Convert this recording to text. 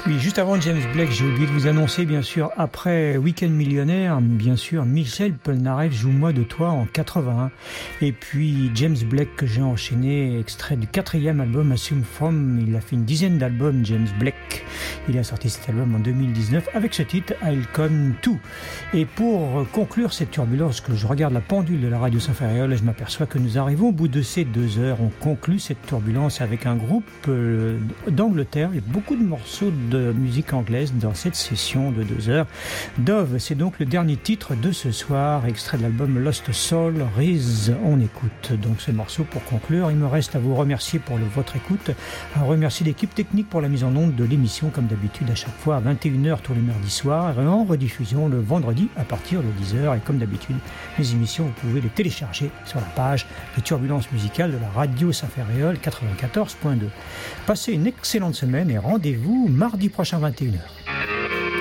Oui, juste avant James Blake, j'ai oublié de vous annoncer, bien sûr, après Week-end Millionnaire, bien sûr, Michel Polnareff, Joue-moi de toi en 81. Et puis James Blake que j'ai enchaîné, extrait du 4e album Assume From. Il a fait une dizaine d'albums, James Blake. Il a sorti cet album en 2019 avec ce titre, I'll Come To. Et pour conclure cette turbulence, que je regarde la pendule de la radio Saint-Ferréol et je m'aperçois que nous arrivons au bout de ces 2 heures. On conclut cette turbulence avec un groupe d'Angleterre. Il y a beaucoup de morceaux de musique anglaise dans cette session de 2 heures. Dove, c'est donc le dernier titre de ce soir, extrait de l'album Lost Soul, Riz. On écoute donc ce morceau pour conclure. Il me reste à vous remercier pour votre écoute, à remercier l'équipe technique pour la mise en onde de l'émission, comme d'habitude à chaque fois à 21h tous les mardis soirs et en rediffusion le vendredi à partir de 10h. Et comme d'habitude, les émissions, vous pouvez les télécharger sur la page de Turbulence musicale de la radio Saint-Ferréol 94.2. Passez une excellente semaine et rendez-vous mardi prochain 21h.